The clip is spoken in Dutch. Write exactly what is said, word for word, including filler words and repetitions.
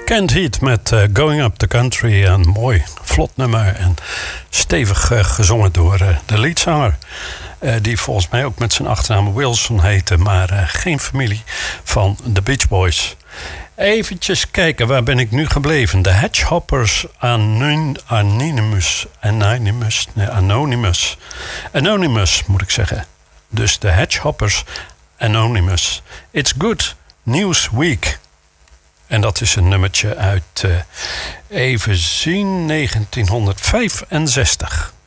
Kent Heat met uh, Going Up the Country. Een mooi, vlot nummer. En stevig uh, gezongen door uh, de leadzanger. Uh, die volgens mij ook met zijn achternaam Wilson heette. Maar uh, geen familie van de Beach Boys. Eventjes kijken, waar ben ik nu gebleven? De Hedgehoppers Anon- Anonymous. Anonymous. Nee, Anonymous. Anonymous moet ik zeggen. Dus de Hedgehoppers Anonymous. It's Good News Week. En dat is een nummertje uit, uh, even zien, negentien vijfenzestig.